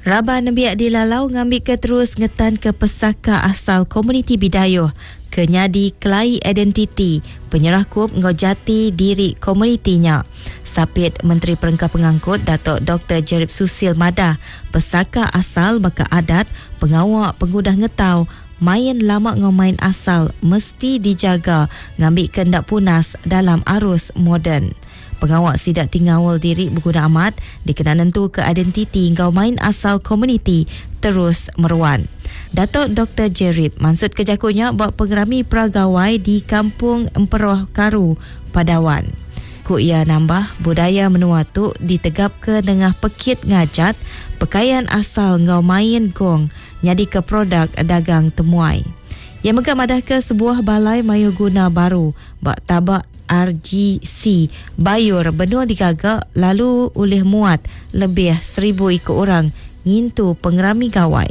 Raban biak dilalau ngambil ke terus ngetan ke pesaka asal komuniti Bidayuh ke nyadi kelai identiti penyerah kup ngau jati diri komunitinya. Sapit Menteri Perengkah Pengangkut Datuk Dr. Jerib Susil Madah, pesaka asal baka adat pengawak pengudah ngetau main lama ngau main asal mesti dijaga ngambil ke ndak punas dalam arus moden. Pengawak sidak tingawal diri berguna amat dikena nentu ke identiti ngau main asal komuniti terus meruan. Datuk Dr. Jerib maksud kejakunya buat pengerami peragawai di Kampung Emperoh Karu, Padawan. Ku ia nambah budaya menua tu ditegap ke dengan pekit ngajat pakaian asal ngau main gong nyadi ke produk dagang temuai. Ia megam adah ke sebuah balai mayu guna baru bak tabak RGC Bayur benua digagak lalu oleh muat lebih 1,000 ikut orang ngintu pengerami gawai.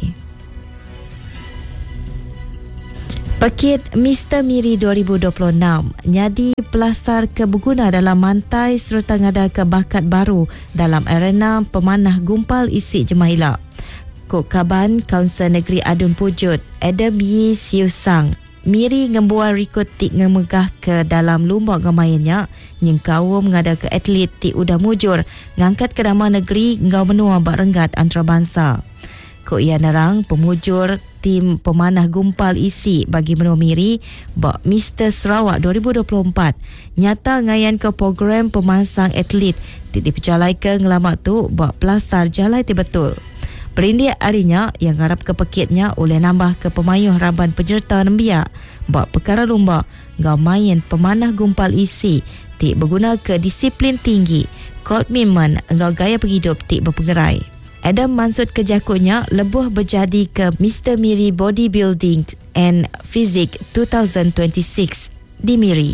Pakit Mr. Miri 2026 nyadi pelasar ke berguna dalam mantai serta ngada ke bakat baru dalam arena pemanah gumpal isi jemaila. Kok Kaban Kaunsil Negeri Adun Pujut Adam Yi Siu Sang Miri ngembual rekod tik ngemegah ke dalam lumba ngamayannya yang kawum ngada ke atlet tik udah mujur ngangkat ke nama negeri ngau menua bak renggat antarabangsa. Kok ia nerang pemujur tim pemanah gumpal isi bagi menua Miri bak Mr. Sarawak 2024 nyata ngayan ke program pemansang atlet tik diperjalai ke ngelamak tu bak pelasar jalai betul. Perindik harinya yang harap ke pekitnya oleh nambah ke pemayuh raban penyerta nembiak bak perkara lumba ngau main pemanah gumpal isi tik berguna ke disiplin tinggi komitmen ngau gaya penghidup tik berpengerai. Adam maksud kejakunya lebuh berjadi ke Mr. Miri Bodybuilding and Physique 2026 di Miri.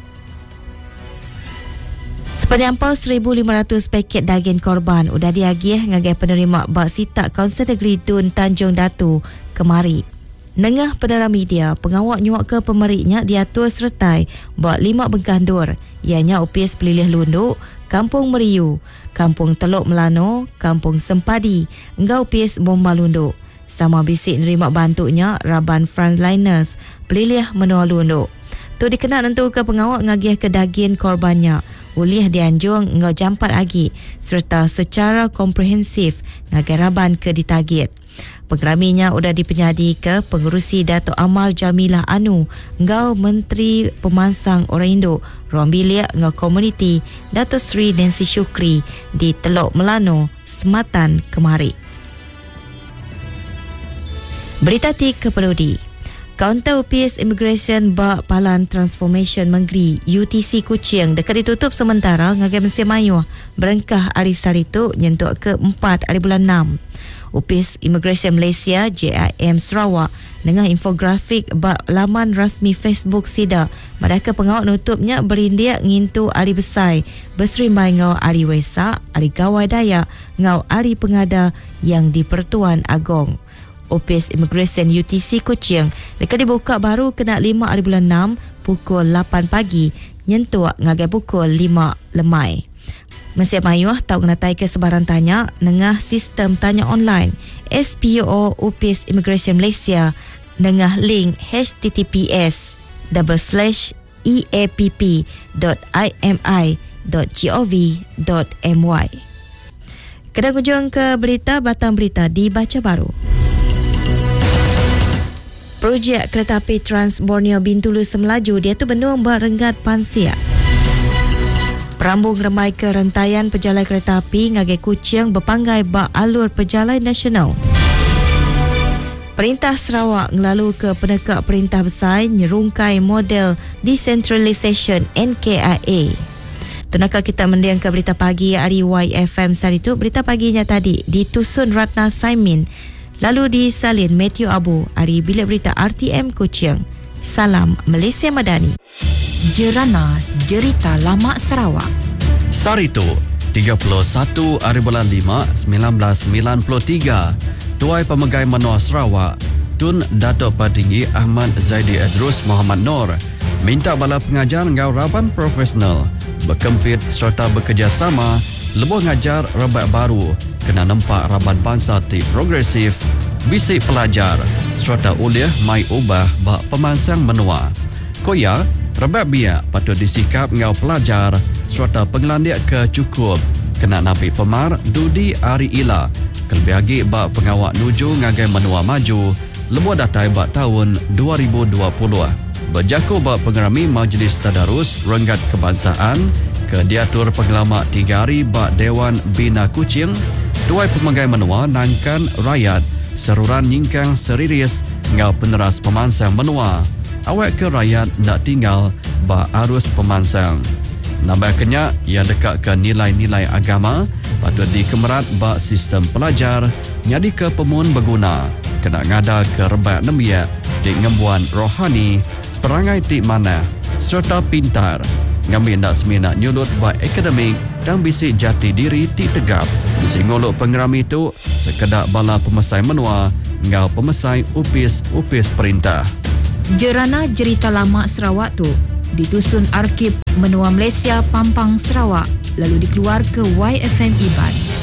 Sepenyampau 1,500 paket daging korban udah diagih ngagai penerima bak sitak Kaunsil Negeri Dun Tanjung Datu kemari. Nengah penera media, pengawak nyuak ke pemeriknya diatur sertai bak 5 bengkandur, ianya upis Pelilih Lunduk, Kampung Meriu, Kampung Teluk Melano, Kampung Sempadi, engkau upis Bomba Lunduk. Sama bisik nerima bantunya Raban Frontliners, Pelilih Menua Lunduk. Tu dikenal nentu ke pengawak ngagih ke daging korbannya. Ulih dianjung ngau jampat agi serta secara komprehensif ngagai raban ke ditarget. Pengeraminya sudah dipenyadi ke pengurusi Datuk Amar Jamilah Anu ngau Menteri Pemansang Orang Induk ruang bilik ngau komuniti Datuk Seri Nancy Syukri di Teluk Melano, Sematan kemari. Berita tik ke Perudi. Kaunter Upis Immigration Bak Palan Transformation Menggeri UTC Kuching dekat ditutup sementara ngagai Mesin Mayuh berengkah hari Saritu nyentuk ke 4 hari bulan 6. Upis Immigration Malaysia JIM Sarawak dengan infografik bak laman rasmi Facebook SIDA madaka pengawak nutupnya berindia ngintu hari besai berserimbai ngau hari Wesak, hari Gawai Dayak ngau hari Pengada yang di Pertuan Agong. Opis Immigration UTC Kuching dekat dibuka baru kena 5 hari bulan 6 pukul 8 pagi nyentuak ngagai pukul 5 lemai. Mesin Mayuh tahu kenatai ke sebarang tanya nengah sistem tanya online SPO Opis Immigration Malaysia nengah link https://eapp.imi.gov.my. Kedai kunjung ke berita batang berita dibaca baru. Projek kereta api Trans Borneo Bintulu Semelaju dia tu benung berenggat pansia. Perambung remai ke rantaian pejalan kereta api ngagai Kuching berpanggai bak alur pejalan nasional. Perintah Sarawak ngelalu ke penekak perintah besar nyerungkai model decentralisation NKIA. Tunakah kita mendiang ke berita pagi hari YFM saat itu. Berita paginya tadi ditusun Ratna Saimin lalu disalin Matthew Abu hari bilik berita RTM Kuching. Salam Malaysia Madani. Jerana Jerita Lama Sarawak. Sarito 31 hari bulan 5 1993. Tuai Pemegai Menua Sarawak Tun Datuk Patinggi Ahmad Zaidi Idrus Muhammad Nur minta bala pengajar ngau raban profesional berkempit serta bekerjasama lebuh ngajar rebak baru kena nampak raban bangsa ti progresif, bisik pelajar serta uliah mai ubah bak pemansang menua. Koya, rebak biak patut disikap ngau pelajar serta pengelandiak ke cukup kena napi pemar dudi ari ila kelebih lagi bak pengawak nuju ngagai menua maju lebuh datai bak tahun 2020. Berjaku bak pengerami Majlis Tadarus Renggat Kebangsaan ke diatur pengelamak 3 hari bak Dewan Bina Kuching, tuai pemegai menua nangkan rakyat seruran nyingkang seriris ngau peneras pemansang menua. Awak ke rakyat nak tinggal bak arus pemansang. Nambah kenyak yang dekat ke nilai-nilai agama patut dikemerat bak sistem pelajar nyadi ke pemun berguna kena ngada ke rebak nembiak di ngembuan rohani perangai ti mana serta pintar ngambil nak seminat nyulut bak akademik dan bisik jati diri ti tegap. Bisik ngolok pengerami tu sekedar bala pemesai menua ngau pemesai upis perintah. Jerana Jerita Lama Sarawak tu ditusun Arkib Menua Malaysia Pampang Sarawak lalu dikeluar ke YFM Iban.